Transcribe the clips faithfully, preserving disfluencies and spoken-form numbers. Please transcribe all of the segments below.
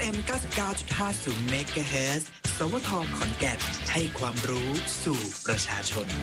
เอ็ม เก้าสิบเก้าจุดห้าศูนย์ เมกะเฮิรตซ์ สวท ขอนแก่นให้ความรู้สู่ประชาชน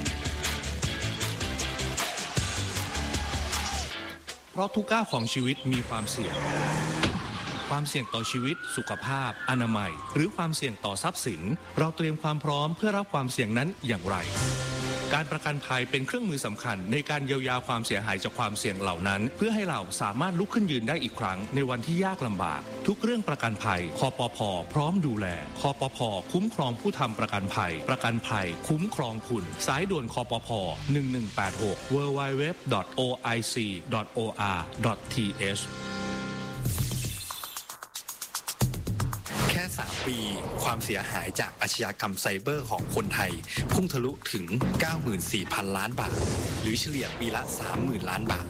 เพราะทุกก้าวของชีวิตมีความเสี่ยงความเสี่ยงต่อชีวิตสุขภาพอนามัยหรือความเสี่ยงต่อทรัพย์สินเราเตรียมความพร้อมเพื่อรับความเสี่ยงนั้นอย่างไรการประกันภัยเป็นเครื่องมือสำคัญในการเยียวยาความเสียหายจากความเสี่ยงเหล่านั้นเพื่อให้เราสามารถลุกขึ้นยืนได้อีกครั้งในวันที่ยากลำบากทุกเรื่องประกันภัยคปภ.พร้อมดูแลคปภ.คุ้มครองผู้ทำประกันภัยประกันภัยคุ้มครองคุณสายด่วนคปภ. หนึ่งหนึ่งแปดหก ดับเบิลยู ดับเบิลยู ดับเบิลยู ดอท โอ ไอ ซี ดอท โอ อาร์ ดอท ที เอชแค่สามปีความเสียหายจากอาชญากรรมไซเบอร์ของคนไทยพุ่งทะลุถึง เก้าหมื่นสี่พัน ล้านบาทหรือเฉลี่ยปีละ สามหมื่น ล้านบาท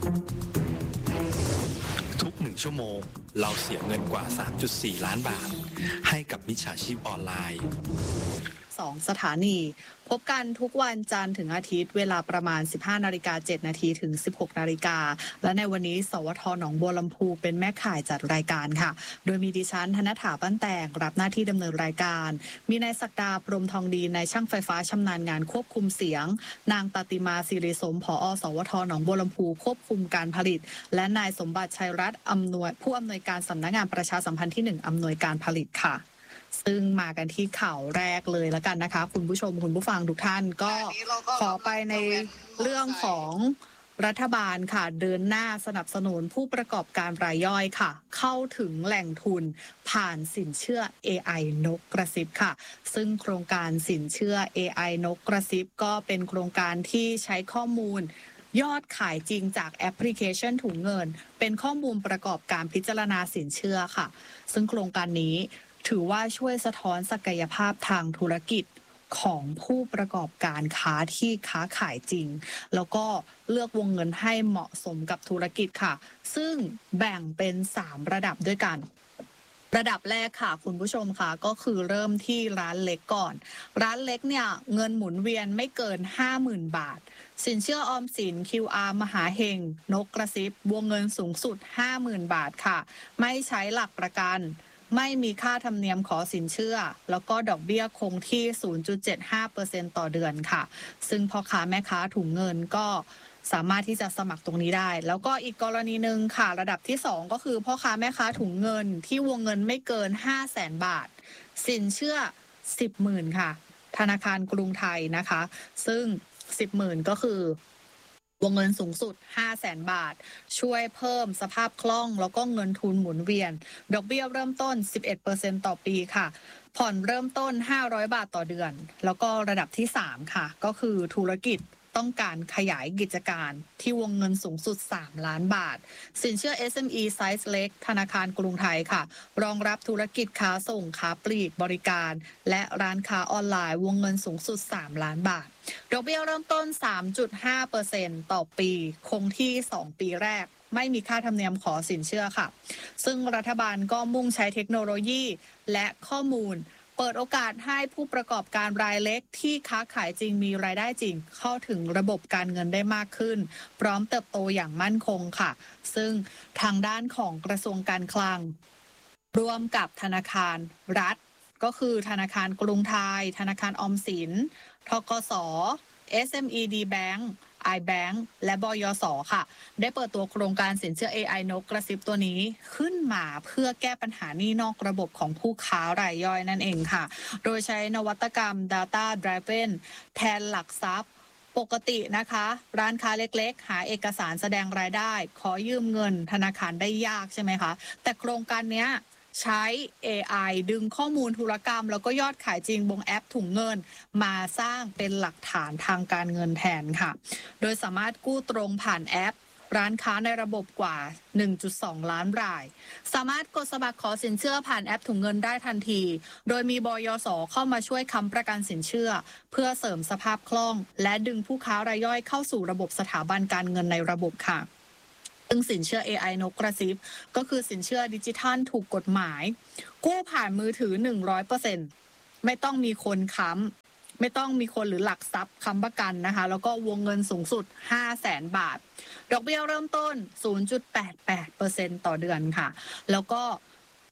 ทุกหนึ่งชั่วโมงเราเสียเงินกว่า สามจุดสี่ ล้านบาทให้กับมิจฉาชีพออนไลน์สองสถานีพบกันทุกวันจันทร์ถึงอาทิตย์เวลาประมาณ สิบห้านาฬิกาเจ็ดนาทีถึง สิบหกนาฬิกาและในวันนี้สวทหนองบัวลำพูเป็นแม่ข่ายจัดรายการค่ะโดยมีดิฉันธนถาปั้นแตกรับหน้าที่ดำเนินรายการมีนายศักดาพรหมทองดีนายช่างไฟฟ้าชำนาญงานควบคุมเสียงนางตติมาศิริสมผอ.สวทหนองบัวลำพูควบคุมการผลิตและนายสมบัติชัยรัตน์อำนวยผู้อำนวยการสำนักงานประชาสัมพันธ์ที่หนึ่งอำนวยการผลิตค่ะซึ่งมากันที่ข่าวแรกเลยแล้วกันนะคะคุณผู้ชมคุณผู้ฟังทุกท่านก็ขอไปในเรื่องของรัฐบาลค่ะเดินหน้าสนับสนุนผู้ประกอบการรายย่อยค่ะเข้าถึงแหล่งทุนผ่านสินเชื่อ เอ ไอ นกกระซิบค่ะซึ่งโครงการสินเชื่อ เอ ไอ นกกระซิบก็เป็นโครงการที่ใช้ข้อมูลยอดขายจริงจากแอปพลิเคชันถุงเงินเป็นข้อมูลประกอบการพิจารณาสินเชื่อค่ะซึ่งโครงการนี้ถือว่าช่วยสะท้อนศักยภาพทางธุรกิจของผู้ประกอบการค้าที่ค้าขายจริงแล้วก็เลือกวงเงินให้เหมาะสมกับธุรกิจค่ะซึ่งแบ่งเป็นสามระดับด้วยกันระดับแรกค่ะคุณผู้ชมค่ะก็คือเริ่มที่ร้านเล็กก่อนร้านเล็กเนี่ยเงินหมุนเวียนไม่เกิน ห้าหมื่น บาทสินเชื่อออมสิน คิว อาร์ มหาเฮงนกกระซิบวงเงินสูงสุด ห้าหมื่น บาทค่ะไม่ใช้หลักประกันไม่มีค่าธรรมเนียมขอสินเชื่อแล้วก็ดอกเบี้ยคงที่ ศูนย์จุดเจ็ดห้าเปอร์เซ็นต์ ต่อเดือนค่ะซึ่งพ่อค้าแม่ค้าถุงเงินก็สามารถที่จะสมัครตรงนี้ได้แล้วก็อีกกรณีหนึ่งค่ะระดับที่สองก็คือพ่อค้าแม่ค้าถุงเงินที่วงเงินไม่เกิน ห้าแสน บาทสินเชื่อ สิบหมื่น ค่ะธนาคารกรุงไทยนะคะซึ่ง สิบหมื่น ก็คือวงเงินสูงสุด ห้าแสน บาทช่วยเพิ่มสภาพคล่องแล้วก็เงินทุนหมุนเวียนดอกเบี้ยเริ่มต้น สิบเอ็ดเปอร์เซ็นต์ ต่อปีค่ะผ่อนเริ่มต้นห้าร้อยบาทต่อเดือนแล้วก็ระดับที่สามค่ะก็คือธุรกิจต้องการขยายกิจการที่วงเงินสูงสุดสามล้านบาทสินเชื่อ เอส เอ็ม อี ไซส์เล็กธนาคารกรุงไทยค่ะรองรับธุรกิจค้าส่งค้าปลีกบริการและร้านค้าออนไลน์วงเงินสูงสุดสามล้านบาทดอกเบี้ยเริ่มต้น สามจุดห้าเปอร์เซ็นต์ ต่อปีคงที่สองปีแรกไม่มีค่าธรรมเนียมขอสินเชื่อค่ะซึ่งรัฐบาลก็มุ่งใช้เทคโนโลยีและข้อมูลเปิดโอกาสให้ผู้ประกอบการรายเล็กที่ค้าขายจริงมีรายได้จริงเข้าถึงระบบการเงินได้มากขึ้นพร้อมเติบโตอย่างมั่นคงค่ะซึ่งทางด้านของกระทรวงการคลังร่วมกับธนาคารรัฐก็คือธนาคารกรุงไทยธนาคารออมสินธกส เอส เอ็ม อี ดี Bank iBank และบยส.ค่ะได้เปิดตัวโครงการสินเชื่อ เอ ไอ นกกระซิบตัวนี้ขึ้นมาเพื่อแก้ปัญหาหนี้นอกระบบของผู้ค้ารายย่อยนั่นเองค่ะโดยใช้นวัตกรรม Data Driven แทนหลักทรัพย์ปกตินะคะร้านค้าเล็กๆหาเอกสารแสดงรายได้ขอยืมเงินธนาคารได้ยากใช่ไหมคะแต่โครงการเนี้ยใช้ เอ ไอ ดึงข้อมูลธุรกรรมแล้วก็ยอดขายจริงบนแอปถุงเงินมาสร้างเป็นหลักฐานทางการเงินแทนค่ะโดยสามารถกู้ตรงผ่านแอปร้านค้าในระบบกว่า หนึ่งจุดสอง ล้านรายสามารถกดสมัครขอสินเชื่อผ่านแอปถุงเงินได้ทันทีโดยมีบยส.เข้ามาช่วยค้ำประกันสินเชื่อเพื่อเสริมสภาพคล่องและดึงผู้ค้ารายย่อยเข้าสู่ระบบสถาบันการเงินในระบบค่ะซึ่งสินเชื่อ เอ ไอ นกกระซิบก็คือสินเชื่อดิจิทัลถูกกฎหมายกู้ผ่านมือถือ หนึ่งร้อยเปอร์เซ็นต์ ไม่ต้องมีคนค้ำไม่ต้องมีคนหรือหลักทรัพย์ค้ำประกันนะคะแล้วก็วงเงินสูงสุด ห้าแสน บาทดอกเบี้ยเริ่มต้น ศูนย์จุดแปดแปดเปอร์เซ็นต์ ต่อเดือนค่ะแล้วก็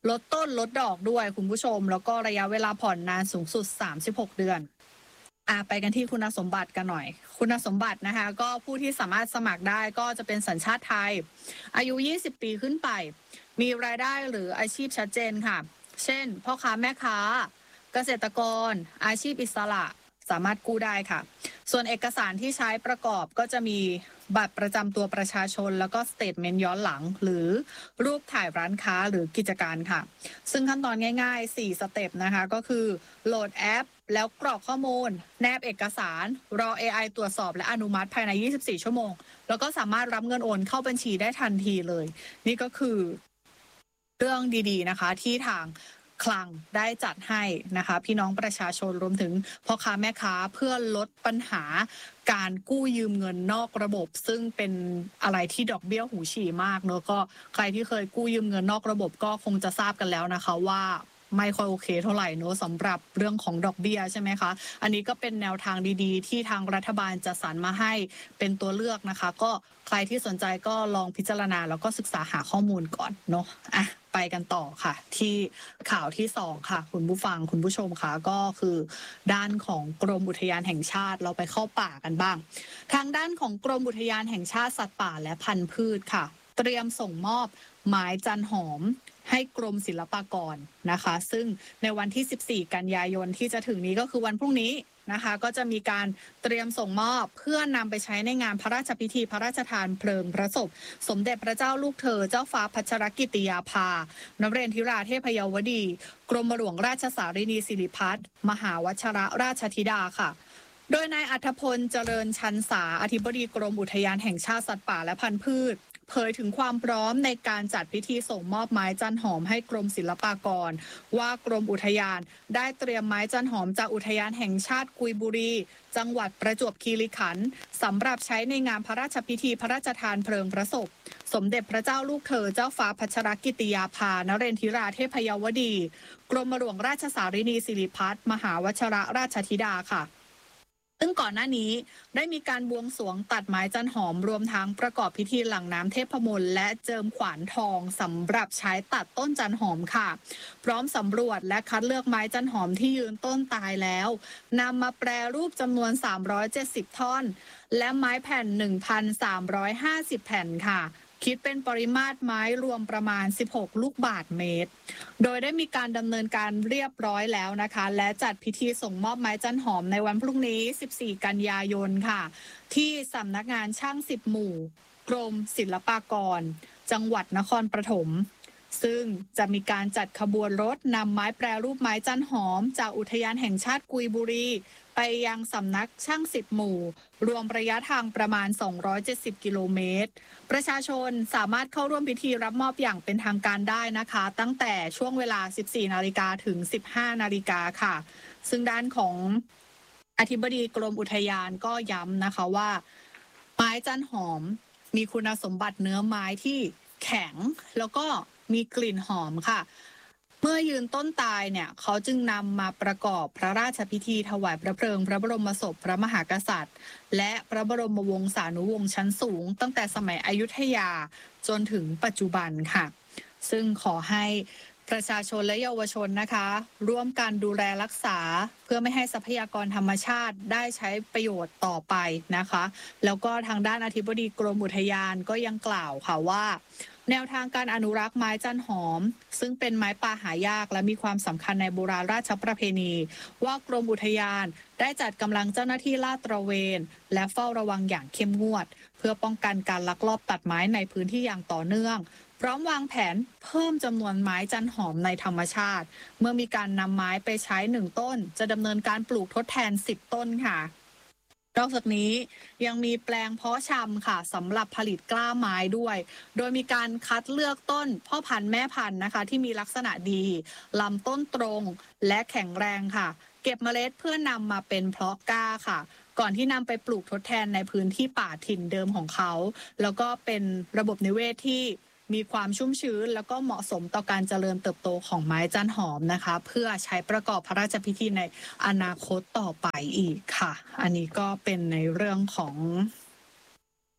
ลดต้นลดดอกด้วยคุณผู้ชมแล้วก็ระยะเวลาผ่อนนานสูงสุดสามสิบหกเดือนอ่ะไปกันที่คุณสมบัติกันหน่อยคุณสมบัตินะคะก็ผู้ที่สามารถสมัครได้ก็จะเป็นสัญชาติไทยอายุยี่สิบปีขึ้นไปมีรายได้หรืออาชีพชัดเจนค่ะเช่นพ่อค้าแม่ค้าเกษตรกรอาชีพอิสระสามารถกู้ได้ค่ะส่วนเอกสารที่ใช้ประกอบก็จะมีบัตรประจำตัวประชาชนแล้วก็สเตทเมนต์ย้อนหลังหรือรูปถ่ายร้านค้าหรือกิจการค่ะซึ่งขั้นตอนง่ายๆสี่สเต็ปนะคะก็คือโหลดแอปแล้วกรอกข้อมูลแนบเอกสารรอ เอ ไอ ตรวจสอบและอนุมัติภายในยี่สิบสี่ชั่วโมงแล้วก็สามารถรับเงินโอนเข้าบัญชีได้ทันทีเลยนี่ก็คือเรื่องดีๆนะคะที่ทางคลังได้จัดให้นะคะพี่น้องประชาชนรวมถึงพ่อค้าแม่ค้าเพื่อลดปัญหาการกู้ยืมเงินนอกระบบซึ่งเป็นอะไรที่ดอกเบี้ยหูฉี่มากเนอะก็ใครที่เคยกู้ยืมเงินนอกระบบก็คงจะทราบกันแล้วนะคะว่าไม่ค่อยโอเคเท่าไหร่เนอะสำหรับเรื่องของดอกเบี้ยใช่ไหมคะอันนี้ก็เป็นแนวทางดีๆที่ทางรัฐบาลจะสรรมาให้เป็นตัวเลือกนะคะก็ใครที่สนใจก็ลองพิจารณาแล้วก็ศึกษาหาข้อมูลก่อนเนาะอ่ะไปกันต่อค่ะที่ข่าวที่สองค่ะคุณผู้ฟังคุณผู้ชมค่ะก็คือด้านของกรมอุทยานแห่งชาติเราไปเข้าป่ากันบ้างทางด้านของกรมอุทยานแห่งชาติสัตว์ป่าและพันธุ์พืชค่ะเตรียมส่งมอบไม้จันหอมให้กรมศิลปากรนะคะซึ่งในวันที่สิบสี่กันยายนที่จะถึงนี้ก็คือวันพรุ่งนี้นะคะก็จะมีการเตรียมส่งมอบเพื่อนำไปใช้ในงานพระราชพิธีพระราชทานเพลิงพระศพสมเด็จพระเจ้าลูกเธอเจ้าฟ้าพัชรกิติยาภานเรศธิราเทพเยาวดีกรมหลวงราชสารินีสิริพัฒน์มหาวชรราชธิดาค่ะโดยนายอัธพลเจริญชันษาอธิบดีกรมอุทยานแห่งชาติสัตว์ป่าและพันธุ์พืชเผยถึงความพร้อมในการจัดพิธีส่งมอบไม้จันหอมให้กรมศิลปากรว่ากรมอุทยานได้เตรียมไม้จันหอมจากอุทยานแห่งชาติกุยบุรีจังหวัดประจวบคีรีขันธ์สำหรับใช้ในงานพระราชพิธีพระราชทานเพลิงพระศพสมเด็จพระเจ้าลูกเธอเจ้าฟ้าพัชรกิติยาภานเรศธิราเทพเยาวดีกรมหลวงราชสารินีสิริพัฒน์มหาวชรราชธิดาค่ะซึ่งก่อนหน้านี้ได้มีการบวงสรวงตัดไม้จันหอมรวมทั้งประกอบพิธีหลั่งน้ำเทพมนต์และเจิมขวานทองสำหรับใช้ตัดต้นจันหอมค่ะพร้อมสำรวจและคัดเลือกไม้จันหอมที่ยืนต้นตายแล้วนำมาแปรรูปจำนวนสามร้อยเจ็ดสิบท่อนและไม้แผ่น หนึ่งพันสามร้อยห้าสิบ แผ่นค่ะคิดเป็นปริมาตรไม้รวมประมาณสิบหกลูกบาศก์เมตรโดยได้มีการดำเนินการเรียบร้อยแล้วนะคะและจัดพิธีส่งมอบไม้จันหอมในวันพรุ่งนี้สิบสี่กันยายนค่ะที่สำนักงานช่างสิบหมู่กรมศิลปากรจังหวัดนครปฐมซึ่งจะมีการจัดขบวนรถนำไม้แปรรูปไม้จันหอมจากอุทยานแห่งชาติกุยบุรีไปยังสำนักช่างสิบหมู่รวมระยะทางประมาณสองร้อยเจ็ดสิบกิโลเมตรประชาชนสามารถเข้าร่วมพิธีรับมอบอย่างเป็นทางการได้นะคะตั้งแต่ช่วงเวลา สิบสี่นาฬิกา ถึง สิบห้านาฬิกาค่ะซึ่งด้านของอธิบดีกรมอุทยานก็ย้ำนะคะว่าไม้จันหอมมีคุณสมบัติเนื้อไม้ที่แข็งแล้วก็มีกลิ่นหอมค่ะเมื่อยืนต้นตายเนี่ยเขาจึงนำมาประกอบพระราชพิธีถวายพระเพลิงพระบรมศพพระมหากษัตริย์และพระบรมวงศานุวงศ์ชั้นสูงตั้งแต่สมัยอยุธยาจนถึงปัจจุบันค่ะซึ่งขอให้ประชาชนและเยาวชนนะคะร่วมกันดูแลรักษาเพื่อไม่ให้ทรัพยากรธรรมชาติได้ใช้ประโยชน์ต่อไปนะคะแล้วก็ทางด้านอธิบดีกรมอุทยานก็ยังกล่าวค่ะว่าแนวทางการอนุรักษ์ไม้จันหอมซึ่งเป็นไม้ป่าหายากและมีความสำคัญในโบราณราชประเพณีว่ากรมอุทยานได้จัดกำลังเจ้าหน้าที่ลาดตระเวนและเฝ้าระวังอย่างเข้มงวดเพื่อป้องกันการลักลอบตัดไม้ในพื้นที่อย่างต่อเนื่องพร้อมวางแผนเพิ่มจำนวนไม้จันหอมในธรรมชาติเมื่อมีการนำไม้ไปใช้หนึ่งต้นจะดำเนินการปลูกทดแทนสิบต้นค่ะนอกจากนี้ยังมีแปลงเพาะชำค่ะสำหรับผลิตกล้าไม้ด้วยโดยมีการคัดเลือกต้นพ่อพันธุ์แม่พันธุ์นะคะที่มีลักษณะดีลำต้นตรงและแข็งแรงค่ะเก็บเมล็ดเพื่อนำมาเป็นเพาะกล้าค่ะก่อนที่นำไปปลูกทดแทนในพื้นที่ป่าถิ่นเดิมของเขาแล้วก็เป็นระบบนิเวศที่มีความชุ่มชื้นแล้วก็เหมาะสมต่อการเจริญเติบโตของไม้จันหอมนะคะเพื่อใช้ประกอบพระราชพิธีในอนาคตต่อไปอีกค่ะอันนี้ก็เป็นในเรื่องของ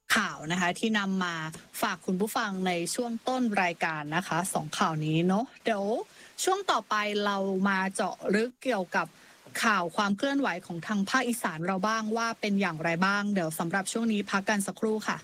ข่าวนะคะที่นำมาฝากคุณผู้ฟังในช่วงต้นรายการนะคะสองข่าวนี้เนาะเดี๋ยวช่วงต่อไปเรามาเจาะลึกเกี่ยวกับข่าวความเคลื่อนไหวของทางภาคอีสานเราบ้างว่าเป็นอย่างไรบ้างเดี๋ยวสำหรับช่วงนี้พักกันสักครู่ค่ะ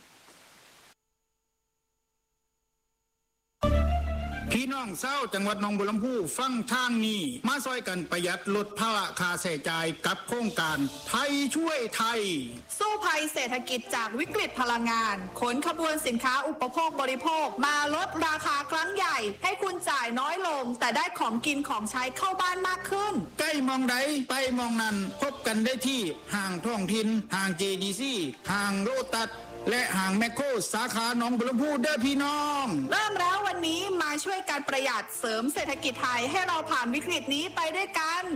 พี่น้องเศร้าจังหวัดหนองบัวลำพูฟังทางนี้มาซอยกันประหยัดลดภาระค่าใช้จ่ายกับโครงการไทยช่วยไทยสู้ภัยเศรษฐกิจจากวิกฤตพลังงานขนขบวนสินค้าอุปโภคบริโภคมาลดราคาครั้งใหญ่ให้คุณจ่ายน้อยลงแต่ได้ของกินของใช้เข้าบ้านมากขึ้นใกล้มองใดไปมองนั้นพบกันได้ที่ห้างท้องถิ่นห้าง เจ ดี ซี ห้างโลตัสและห่างแมคโครสาขาหนองบัวลำพูเด้อพี่น้องเริ่มแล้ววันนี้มาช่วยกันประหยัดเสริมเศรษฐกิจไทยให้เราผ่านวิกฤตนี้ไปด้วยกัน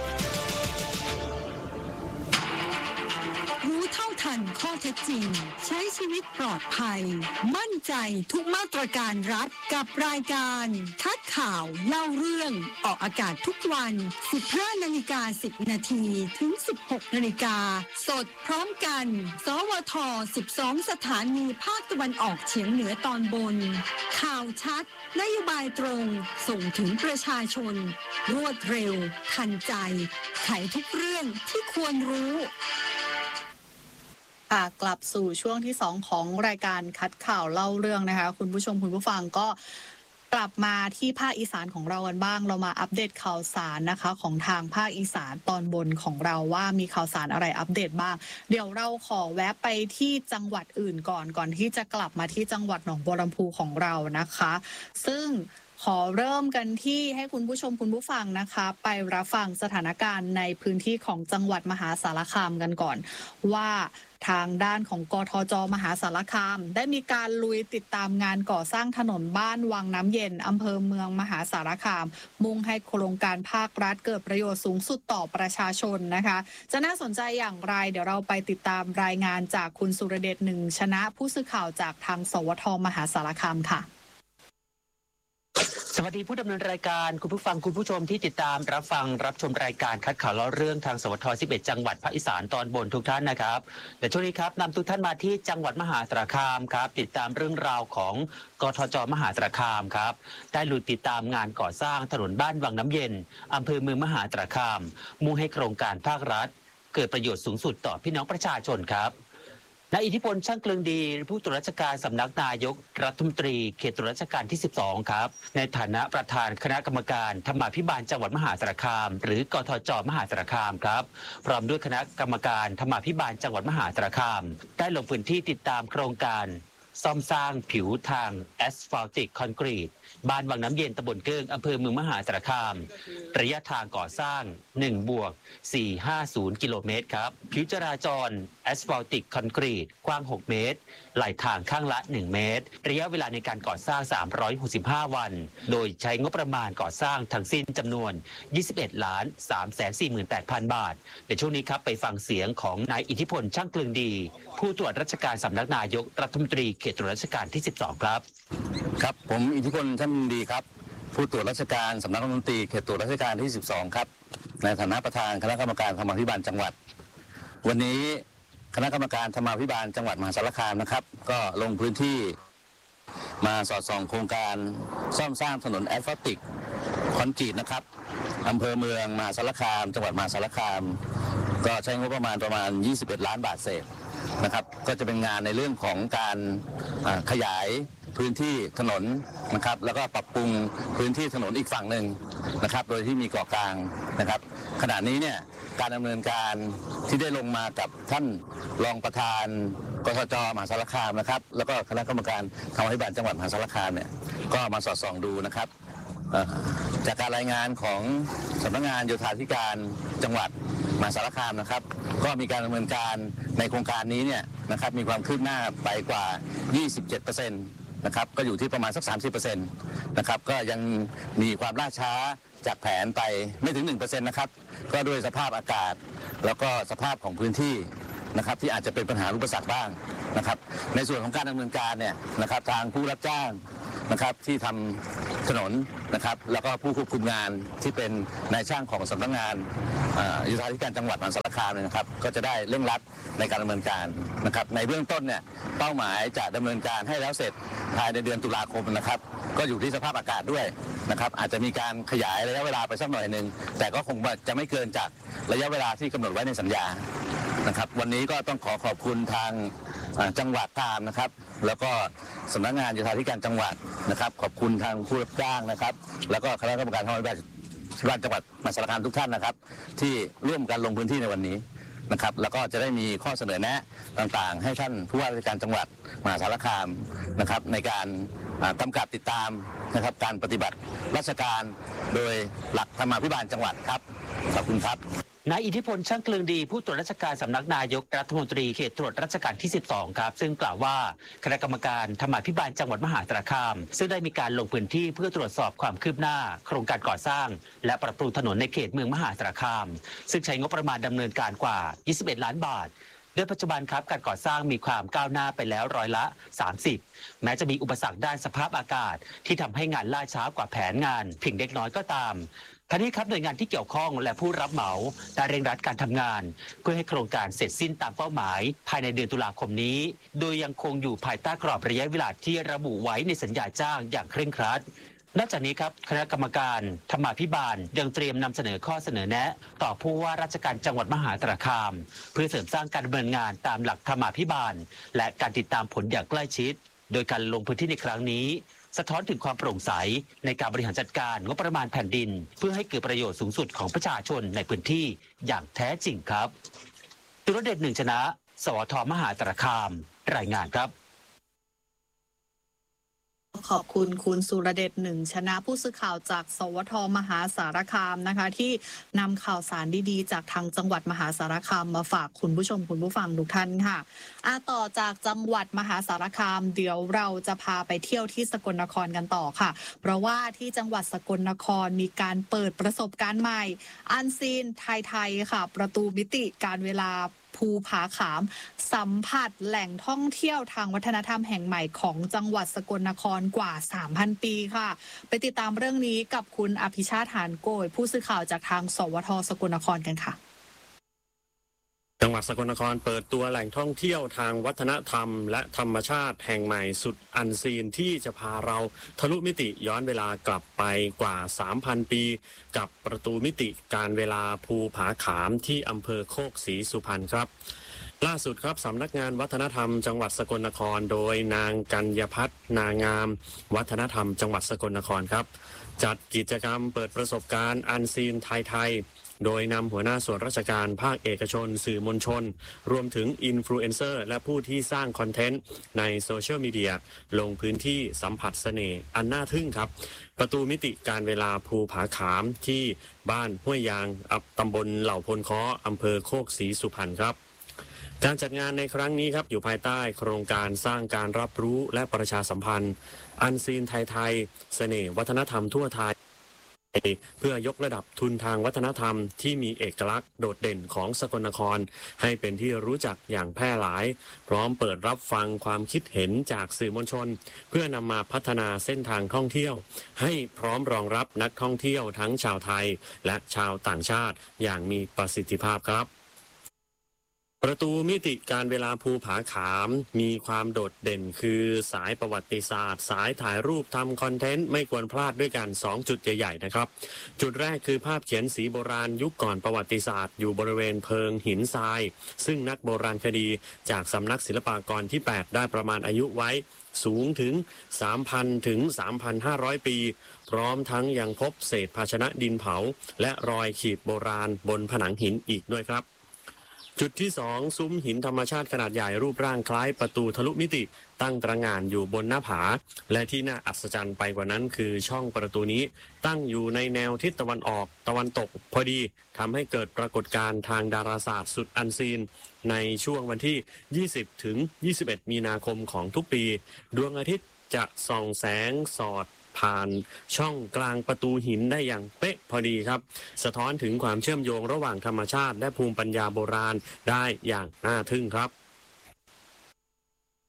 รู้เท่าทันข้อเท็จจริงใช้ชีวิตปลอดภัยมั่นใจทุกมาตรการรัฐกับรายการทัดข่าวเล่าเรื่องออกอากาศทุกวัน สิบห้านาฬิกาสิบนาทีถึง สิบหกนาฬิกาสดพร้อมกันสวทสิบสองสถานีภาคตะวันออกเฉียงเหนือตอนบนข่าวชัดนโยบายตรงส่งถึงประชาชนรวดเร็วทันใจไขทุกเรื่องที่ควรรู้กลับสู่ช่วงที่สองของรายการคัดข่าวเล่าเรื่องนะคะคุณผู้ชมคุณผู้ฟังก็กลับมาที่ภาคอีสานของเรากันบ้างเรามาอัปเดตข่าวสารนะคะของทางภาคอีสานตอนบนของเราว่ามีข่าวสารอะไรอัปเดตบ้างเดี๋ยวเราขอแวะไปที่จังหวัดอื่นก่อนก่อนที่จะกลับมาที่จังหวัดหนองบัวลำพูของเรานะคะซึ่งขอเริ่มกันที่ให้คุณผู้ชมคุณผู้ฟังนะคะไปรับฟังสถานการณ์ในพื้นที่ของจังหวัดมหาสารคามกันก่อนว่าทางด้านของกทจ.มหาสารคามได้มีการลุยติดตามงานก่อสร้างถนนบ้านวังน้ำเย็นอำเภอเมืองมหาสารคามมุ่งให้โครงการภาครัฐเกิดประโยชน์สูงสุดต่อประชาชนนะคะจะน่าสนใจอย่างไรเดี๋ยวเราไปติดตามรายงานจากคุณสุรเดชหนึ่งชนะผู้สื่อข่าวจากทางสวทมหาสารคามค่ะสวัสดีผู้ดำเนินรายการคุณผู้ฟังคุณผู้ชมที่ติดตามรับฟังรับชมรายการคัดข่าวเล่าเรื่องทางสวทสิบเอ็ดจังหวัดภาคอีสานตอนบนทุกท่านนะครับแต่ช่วงนี้ครับนำทุกท่านมาที่จังหวัดมหาสารคามครับติดตามเรื่องราวของกทจ.มหาสารคามครับได้ลุยติดตามงานก่อสร้างถนนบ้านวังน้ำเย็นอำเภอเมืองมหาสารคามมุ่งให้โครงการภาครัฐเกิดประโยชน์สูงสุดต่อพี่น้องประชาชนครับนายอิทธิพลช่างเกลืองดีผู้ตรวจราชการสำนักนายกรัฐมนตรีเขตตรวจราชการที่สิบสองครับในฐานะประธานคณะกรรมการธรรมาภิบาลจังหวัดมหาสารคามหรือกทจ.มหาสารคามครับพร้อมด้วยคณะกรรมการธรรมาภิบาลจังหวัดมหาสารคามได้ลงพื้นที่ติดตามโครงการซ่อมสร้างผิวทางแอสฟัลติกคอนกรีตบ้านวังน้ำเย็นตำบลเกิ้งอำเภอเมืองมหาสารคามระยะทางก่อสร้างหนึ่งบวกสี่ร้อยห้าสิบกิโลเมตรครับผิวจราจรแอสฟัลติกคอนกรีตกว้างหกเมตรไหลทางข้างละหนึ่งเมตรระยะเวลาในการก่อสร้างสามร้อยหกสิบห้าวันโดยใช้งบประมาณก่อสร้างทั้งสิ้นจำนวนยี่สิบเอ็ดล้านสามแสนสี่หมื่นแปดพันบาทในช่วงนี้ครับไปฟังเสียงของนายอิทธิพลช่างเกลืองดีผู้ตรวจราชการสำนักนายกรัฐมนตรีเขตตรวจราชการที่สิบสองครับครับผมอิทธิพลช่างเกลืองดีครับผู้ตรวจราชการสำนักรัฐมนตรีเขตตรวจราชการที่สิบสองครับในฐานะประธานคณะกรรมการธรรมาภิบาลจังหวัดวันนี้คณะกรรมการธรรมาภิบาลจังหวัดมหาสารคามนะครับก็ลงพื้นที่มาสอดส่องโครงการซ่อมสร้างถนนแอสฟัลติกคอนกรีตนะครับอำเภอเมืองมหาสารคามจังหวัดมหาสารคามก็ใช้งบประมาณประมาณยี่สิบเอ็ดล้านบาทเศษนะครับก็จะเป็นงานในเรื่องของการขยายพื้นที่ถนนนะครับแล้วก็ปรับปรุงพื้นที่ถนนอีกฝั่งหนึ่งนะครับโดยที่มีเกาะกลางนะครับขณะนี้เนี่ยการดำเนินการที่ได้ลงมากับท่านรองประธานกทจ.มหาสารคามนะครับแล้วก็คณะกรรมการธรรมาภิบาลจังหวัดมหาสารคามเนี่ยก็มาสอดส่องดูนะครับจากการรายงานของสำนักงานโยธาธิการจังหวัดมหาสารคามนะครับก็มีการดำเนินการในโครงการนี้เนี่ยนะครับมีความคืบหน้าไปกว่า ยี่สิบเจ็ดเปอร์เซ็นต์ นะครับก็อยู่ที่ประมาณสัก สามสิบเปอร์เซ็นต์ นะครับก็ยังมีความล่าช้าจากแผนไปไม่ถึง หนึ่งเปอร์เซ็นต์ นะครับก็ด้วยสภาพอากาศแล้วก็สภาพของพื้นที่นะครับที่อาจจะเป็นปัญหาอุปสรรคบ้างนะครับในส่วนของการดำเนินการเนี่ยนะครับทางผู้รับจ้างนะครับที่ทำถนนนะครับแล้วก็ผู้ควบคุมงานที่เป็นนายช่างของสำนักงานโยธาธิการจังหวัดมหาสารคามนะครับก็จะได้เร่งรัดในการดำเนินการนะครับในเบื้องต้นเนี่ยเป้าหมายจะดำเนินการให้แล้วเสร็จภายในเดือนตุลาคมนะครับก็อยู่ที่สภาพอากาศด้วยนะครับอาจจะมีการขยายระยะเวลาไปสักหน่อยหนึ่งแต่ก็คงจะไม่เกินจากระยะเวลาที่กำหนดไว้ในสัญญานะครับวันนี้ก็ต้องขอขอบคุณทางจังหวัดตามนะครับแล้วก็สำนักงานโยธาธิการจังหวัดนะครับขอบคุณทางผู้รับจ้างนะครับแล้วก็คณะกรรมการทางวินัยจังหวัดมหาสารคามทุกท่านนะครับที่ร่วมกันลงพื้นที่ในวันนี้นะครับแล้วก็จะได้มีข้อเสนอแนะต่างๆให้ท่านผู้ว่าราชการจังหวัดมหาสารคามนะครับในการกำกับติดตามนะครับการปฏิบัติราชการโดยหลักธรรมาภิบาลจังหวัดครับขอบคุณครับนายอิทธิพลช่างเกลืองดีผู้ตรวจราชการสำนักนายกรัฐมนตรีเขตตรวจราชการที่สิบสองครับซึ่งกล่าวว่าคณะกรรมการธรรมาภิบาลจังหวัดมหาสารคามซึ่งได้มีการลงพื้นที่เพื่อตรวจสอบความคืบหน้าโครงการก่อสร้างและปรับปรุงถนนในเขตเมืองมหาสารคามซึ่งใช้งบประมาณดำเนินการกว่ายี่สิบเอ็ดล้านบาทโดยปัจจุบันครับการก่อสร้างมีความก้าวหน้าไปแล้วร้อยละสามสิบแม้จะมีอุปสรรคด้านสภาพอากาศที่ทำให้งานล่าช้ากว่าแผนงานเพียงเล็กน้อยก็ตามทั้งนี้ครับหน่วยงานที่เกี่ยวข้องและผู้รับเหมาได้เร่งรัดการทำงานเพื่อให้โครงการเสร็จสิ้นตามเป้าหมายภายในเดือนตุลาคมนี้โดยยังคงอยู่ภายใต้กรอบระยะเวลาที่ระบุไว้ในสัญญาจ้างอย่างเคร่งครัดนอกจากนี้ครับคณะกรรมการธรรมาภิบาลยังเตรียมนำเสนอข้อเสนอแนะต่อผู้ว่าราชการจังหวัดมหาสารคามเพื่อเสริมสร้างการดำเนินงานตามหลักธรรมาภิบาลและการติดตามผลอย่างใกล้ชิดโดยการลงพื้นที่ในครั้งนี้สะท้อนถึงความโปร่งใสในการบริหารจัดการงบประมาณแผ่นดินเพื่อให้เกิดประโยชน์สูงสุดของประชาชนในพื้นที่อย่างแท้จริงครับตุลเดชหนึ่งชนะสวทมหาสารคามรายงานครับขอบคุณคุณสุรเดชหนึ่งชนะผู้สื่อข่าวจากสวทมหาสารคามนะคะที่นำข่าวสารดีๆจากทางจังหวัดมหาสารคามมาฝากคุณผู้ชมคุณผู้ฟังทุกท่านค่ะอาต่อจากจังหวัดมหาสารคามเดี๋ยวเราจะพาไปเที่ยวที่สกลนครกันต่อค่ะเพราะว่าที่จังหวัดสกลนครมีการเปิดประสบการณ์ใหม่อันซีนไทยๆค่ะประตูมิติการเวลาภูผาขามสัมผัสแหล่งท่องเที่ยวทางวัฒนธรรมแห่งใหม่ของจังหวัดสกลนครกว่า สามพัน ปีค่ะไปติดตามเรื่องนี้กับคุณอภิชาติหานโกยผู้สื่อข่าวจากทางสวทสกลนครกันค่ะจังหวัดสกลนครเปิดตัวแหล่งท่องเที่ยวทางวัฒนธรรมและธรรมชาติแห่งใหม่สุดอันซีนที่จะพาเราทะลุมิติย้อนเวลากลับไปกว่า สามพัน ปีกับประตูมิติการเวลาภูผาขามที่อำเภอโคกศรีสุพรรณครับล่าสุดครับสำนักงานวัฒนธรรมจังหวัดสกลนครโดยนางกัญญพัฒน์นางามวัฒนธรรมจังหวัดสกลนครครับจัดกิจกรรมเปิดประสบการณ์อันซีนไทยๆโดยนำหัวหน้าส่วนราชการภาคเอกชนสื่อมวลชนรวมถึงอินฟลูเอนเซอร์และผู้ที่สร้างคอนเทนต์ในโซเชียลมีเดียลงพื้นที่สัมผัสเสน่ห์อันน่าทึ่งครับประตูมิติการเวลาภูผาขามที่บ้านห้วยยางตำบลเหล่าพลค้ออำเภอโคกศรีสุพรรณครับการจัดงานในครั้งนี้ครับอยู่ภายใต้โครงการสร้างการรับรู้และประชาสัมพันธ์อันซีนไทยๆเสน่ห์วัฒนธรรมทั่วไทยเพื่อยกระดับทุนทางวัฒนธรรมที่มีเอกลักษณ์โดดเด่นของสกลนครให้เป็นที่รู้จักอย่างแพร่หลายพร้อมเปิดรับฟังความคิดเห็นจากสื่อมวลชนเพื่อนำมาพัฒนาเส้นทางท่องเที่ยวให้พร้อมรองรับนักท่องเที่ยวทั้งชาวไทยและชาวต่างชาติอย่างมีประสิทธิภาพครับประตูมิติการเวลาภูผาขามมีความโดดเด่นคือสายประวัติศาสตร์สายถ่ายรูปทำคอนเทนต์ไม่ควรพลาดด้วยกันสองจุดใหญ่ๆนะครับจุดแรกคือภาพเขียนสีโบราณยุคก่อนประวัติศาสตร์อยู่บริเวณเพิงหินทรายซึ่งนักโบราณคดีจากสำนักศิลปากรที่แปดได้ประมาณอายุไว้สูงถึง สามพัน ถึง สามพันห้าร้อย ปีพร้อมทั้งยังพบเศษภาชนะดินเผาและรอยขีดโบราณบนผนังหินอีกด้วยครับจุดที่สองซุ้มหินธรรมชาติขนาดใหญ่รูปร่างคล้ายประตูทะลุมิติตั้งตระหง่านอยู่บนหน้าผาและที่น่าอัศจรรย์ไปกว่านั้นคือช่องประตูนี้ตั้งอยู่ในแนวทิศตะวันออกตะวันตกพอดีทำให้เกิดปรากฏการณ์ทางดาราศาสตร์สุดอันซีนในช่วงวันที่ยี่สิบถึงยี่สิบเอ็ดมีนาคมของทุกปีดวงอาทิตย์จะส่องแสงสอดผ่านช่องกลางประตูหินได้อย่างเป๊ะพอดีครับสะท้อนถึงความเชื่อมโยงระหว่างธรรมชาติและภูมิปัญญาโบราณได้อย่างน่าทึ่งครับ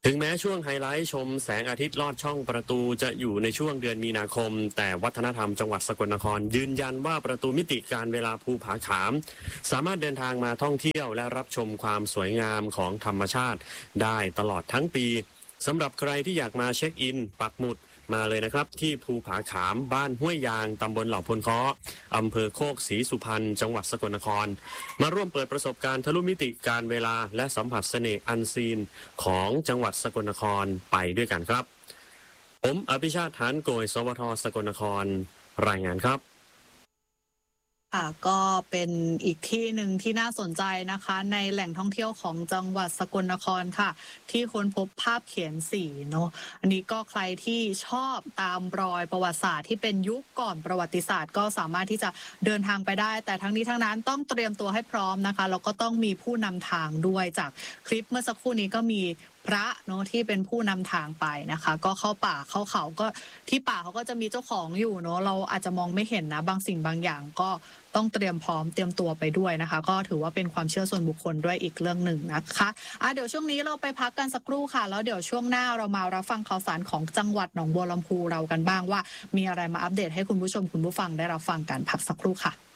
ถึงแม้ช่วงไฮไลท์ชมแสงอาทิตย์ลอดช่องประตูจะอยู่ในช่วงเดือนมีนาคมแต่วัฒนธรรมจังหวัดสกลนครยืนยันว่าประตูมิติการเวลาภูผาขามสามารถเดินทางมาท่องเที่ยวและรับชมความสวยงามของธรรมชาติได้ตลอดทั้งปีสำหรับใครที่อยากมาเช็คอินปักหมุดมาเลยนะครับที่ภูผาขามบ้านห้วยยางตำบลเหล่าพลเคาะอำเภอโคกศรีสุพรรณจังหวัดสกลนครมาร่วมเปิดประสบการณ์ทะลุมิติการเวลาและสัมผัสเสน่ห์อันซีนของจังหวัดสกลนครไปด้วยกันครับผมอภิชาติฐานโกยสวทสกลนครรายงานครับค่ะก็เป็นอีกที่หนึ่งที่น่าสนใจนะคะในแหล่งท่องเที่ยวของจังหวัดสกลนครค่ะที่ค้นพบภาพเขียนสีเนาะอันนี้ก็ใครที่ชอบตามรอยประวัติศาสตร์ที่เป็นยุคก่อนประวัติศาสตร์ก็สามารถที่จะเดินทางไปได้แต่ทั้งนี้ทั้งนั้นต้องเตรียมตัวให้พร้อมนะคะแล้วก็ต้องมีผู้นำทางด้วยจากคลิปเมื่อสักครู่นี้ก็มีพระเนาะที่เป็นผู้นำทางไปนะคะก็เข้าป่าเข้าเขาก็ที่ป่าเขาก็จะมีเจ้าของอยู่เนาะเราอาจจะมองไม่เห็นนะบางสิ่งบางอย่างก็ต้องเตรียมพร้อมเตรียมตัวไปด้วยนะคะก็ถือว่าเป็นความเชื่อส่วนบุคคลด้วยอีกเรื่องหนึ่งนะคะอ่ะเดี๋ยวช่วงนี้เราไปพักกันสักครู่ค่ะแล้วเดี๋ยวช่วงหน้าเรามารับฟังข่าวสารของจังหวัดหนองบัวลำพูเรากันบ้างว่ามีอะไรมาอัปเดตให้คุณผู้ชมคุณผู้ฟังได้รับฟังกันพักสักครู่ค่ะ